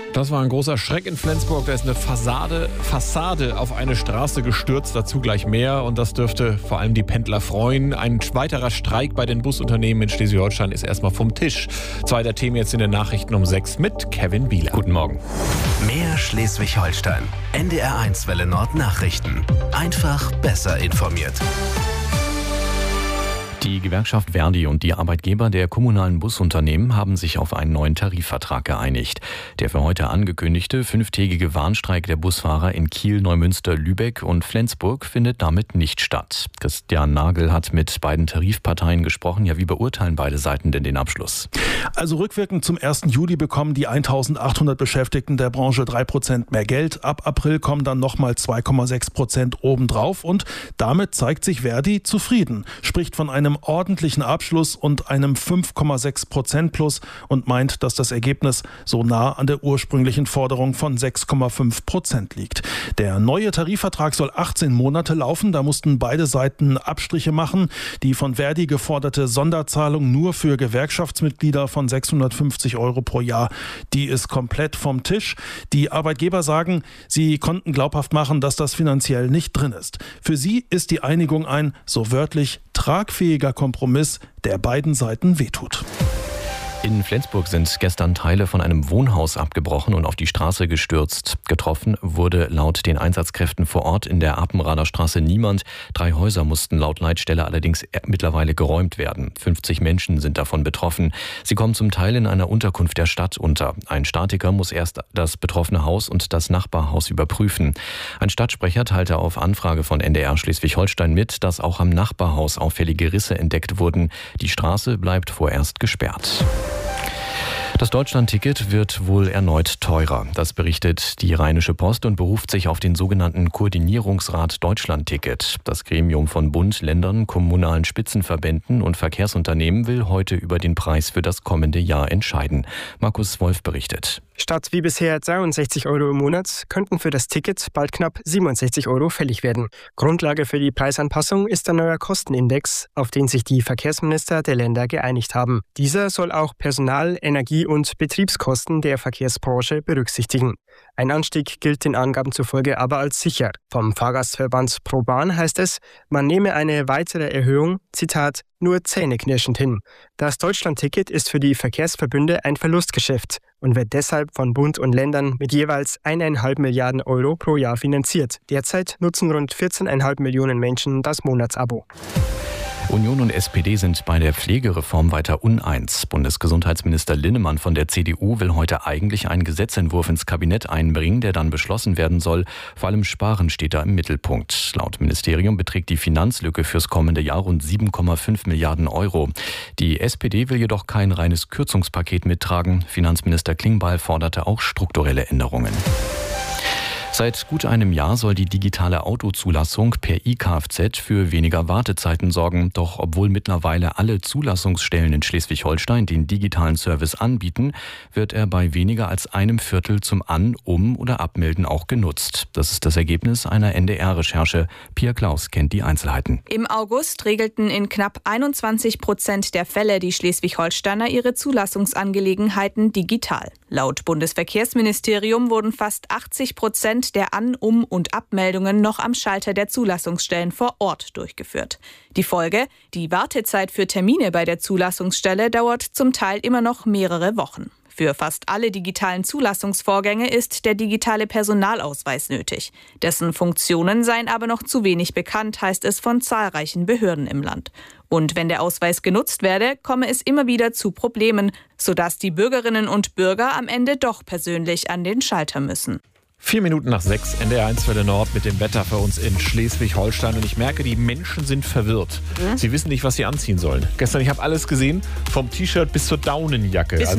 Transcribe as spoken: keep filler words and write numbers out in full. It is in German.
Das war ein großer Schreck in Flensburg. Da ist eine Fassade, Fassade auf eine Straße gestürzt. Dazu gleich mehr. Und das dürfte vor allem die Pendler freuen. Ein weiterer Streik bei den Busunternehmen in Schleswig-Holstein ist erstmal vom Tisch. Zwei der Themen jetzt in den Nachrichten um sechs mit Kevin Bieler. Guten Morgen. Mehr Schleswig-Holstein. N D R eins Welle Nord Nachrichten. Einfach besser informiert. Die Gewerkschaft Verdi und die Arbeitgeber der kommunalen Busunternehmen haben sich auf einen neuen Tarifvertrag geeinigt. Der für heute angekündigte fünftägige Warnstreik der Busfahrer in Kiel, Neumünster, Lübeck und Flensburg findet damit nicht statt. Christian Nagel hat mit beiden Tarifparteien gesprochen. Ja, wie beurteilen beide Seiten denn den Abschluss? Also rückwirkend zum ersten Juli bekommen die eintausendachthundert Beschäftigten der Branche drei Prozent mehr Geld. Ab April kommen dann nochmal zwei Komma sechs Prozent obendrauf und damit zeigt sich Verdi zufrieden. Spricht von einem ordentlichen Abschluss und einem fünf Komma sechs Prozent Plus und meint, dass das Ergebnis so nah an der ursprünglichen Forderung von sechs Komma fünf Prozent liegt. Der neue Tarifvertrag soll achtzehn Monate laufen. Da mussten beide Seiten Abstriche machen. Die von Verdi geforderte Sonderzahlung nur für Gewerkschaftsmitglieder von sechshundertfünfzig Euro pro Jahr, die ist komplett vom Tisch. Die Arbeitgeber sagen, sie konnten glaubhaft machen, dass das finanziell nicht drin ist. Für sie ist die Einigung ein, so wörtlich, tragfähiger Kompromiss, der beiden Seiten wehtut. In Flensburg sind gestern Teile von einem Wohnhaus abgebrochen und auf die Straße gestürzt. Getroffen wurde laut den Einsatzkräften vor Ort in der Apenrader Straße niemand. Drei Häuser mussten laut Leitstelle allerdings mittlerweile geräumt werden. fünfzig Menschen sind davon betroffen. Sie kommen zum Teil in einer Unterkunft der Stadt unter. Ein Statiker muss erst das betroffene Haus und das Nachbarhaus überprüfen. Ein Stadtsprecher teilte auf Anfrage von N D R Schleswig-Holstein mit, dass auch am Nachbarhaus auffällige Risse entdeckt wurden. Die Straße bleibt vorerst gesperrt. Das Deutschland-Ticket wird wohl erneut teurer. Das berichtet die Rheinische Post und beruft sich auf den sogenannten Koordinierungsrat Deutschland-Ticket. Das Gremium von Bund, Ländern, kommunalen Spitzenverbänden und Verkehrsunternehmen will heute über den Preis für das kommende Jahr entscheiden. Markus Wolf berichtet. Statt wie bisher zweiundsechzig Euro im Monat könnten für das Ticket bald knapp siebenundsechzig Euro fällig werden. Grundlage für die Preisanpassung ist der neue Kostenindex, auf den sich die Verkehrsminister der Länder geeinigt haben. Dieser soll auch Personal-, Energie- und Betriebskosten der Verkehrsbranche berücksichtigen. Ein Anstieg gilt den Angaben zufolge aber als sicher. Vom Fahrgastverband ProBahn heißt es, man nehme eine weitere Erhöhung, Zitat, nur zähneknirschend hin. Das Deutschland-Ticket ist für die Verkehrsverbünde ein Verlustgeschäft und wird deshalb von Bund und Ländern mit jeweils eineinhalb Milliarden Euro pro Jahr finanziert. Derzeit nutzen rund vierzehn Komma fünf Millionen Menschen das Monatsabo. Union und S P D sind bei der Pflegereform weiter uneins. Bundesgesundheitsminister Linnemann von der C D U will heute eigentlich einen Gesetzentwurf ins Kabinett einbringen, der dann beschlossen werden soll. Vor allem Sparen steht da im Mittelpunkt. Laut Ministerium beträgt die Finanzlücke fürs kommende Jahr rund sieben Komma fünf Milliarden Euro. Die S P D will jedoch kein reines Kürzungspaket mittragen. Finanzminister Klingbeil forderte auch strukturelle Änderungen. Seit gut einem Jahr soll die digitale Autozulassung per I K F Z für weniger Wartezeiten sorgen. Doch obwohl mittlerweile alle Zulassungsstellen in Schleswig-Holstein den digitalen Service anbieten, wird er bei weniger als einem Viertel zum An-, Um- oder Abmelden auch genutzt. Das ist das Ergebnis einer N D R-Recherche. Pia Klaus kennt die Einzelheiten. Im August regelten in knapp einundzwanzig Prozent der Fälle die Schleswig-Holsteiner ihre Zulassungsangelegenheiten digital. Laut Bundesverkehrsministerium wurden fast achtzig Prozent der An-, Um- und Abmeldungen noch am Schalter der Zulassungsstellen vor Ort durchgeführt. Die Folge? Die Wartezeit für Termine bei der Zulassungsstelle dauert zum Teil immer noch mehrere Wochen. Für fast alle digitalen Zulassungsvorgänge ist der digitale Personalausweis nötig. Dessen Funktionen seien aber noch zu wenig bekannt, heißt es von zahlreichen Behörden im Land. Und wenn der Ausweis genutzt werde, komme es immer wieder zu Problemen, sodass die Bürgerinnen und Bürger am Ende doch persönlich an den Schalter müssen. Vier Minuten nach sechs, N D R eins Welle Nord mit dem Wetter für uns in Schleswig-Holstein. Und ich merke, die Menschen sind verwirrt. Mhm. Sie wissen nicht, was sie anziehen sollen. Gestern, ich habe alles gesehen, vom T-Shirt bis zur Daunenjacke. Bis